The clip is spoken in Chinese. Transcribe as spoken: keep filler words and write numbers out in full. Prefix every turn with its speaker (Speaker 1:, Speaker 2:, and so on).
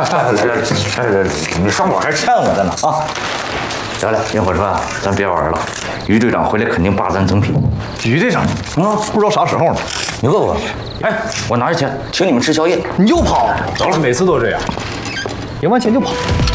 Speaker 1: 来来来来，你说我还欠我的呢啊！得了，萤火车，咱别玩了。于队长回来肯定霸咱赠品。
Speaker 2: 于队长啊，不知道啥时候呢。
Speaker 1: 你饿不饿？哎，我拿着钱请你们吃宵夜。
Speaker 2: 你又跑？走了，每次都这样，赢完钱就跑。